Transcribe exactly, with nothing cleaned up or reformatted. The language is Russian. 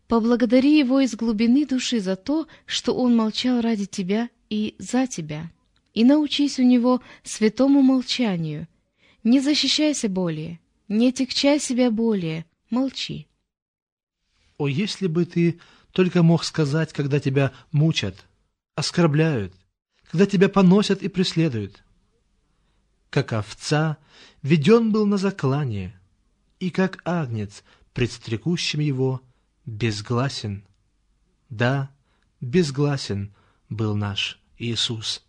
Поблагодари Его из глубины души за то, что Он молчал ради тебя и за тебя. И научись у Него святому молчанию. Не защищайся более, не отягчай себя более, молчи. О, если бы ты только мог сказать, когда тебя мучат, оскорбляют, когда тебя поносят и преследуют. Как овца веден был на заклание, и как агнец пред стрекущим его безгласен. Да, безгласен был наш Иисус.